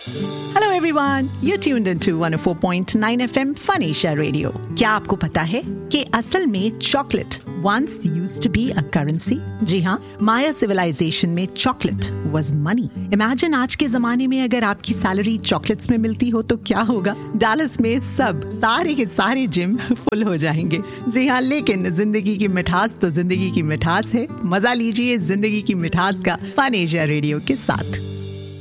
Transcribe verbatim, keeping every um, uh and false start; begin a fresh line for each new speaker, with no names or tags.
Hello everyone, you're tuned into one oh four point nine F M Fun Asia Radio. क्या आपको पता है कि असल में chocolate once used to be a currency? जी हाँ, माया सिविलाइजेशन में चॉकलेट was money. Imagine आज के जमाने में अगर आपकी सैलरी चॉकलेट्स में मिलती हो तो क्या होगा? डालस में सब सारे के सारे जिम फुल हो जाएंगे. जी हाँ, लेकिन जिंदगी की मिठास तो जिंदगी की मिठास है. मजा लीजिए जिंदगी की मिठास का फन एशिया रेडियो के साथ.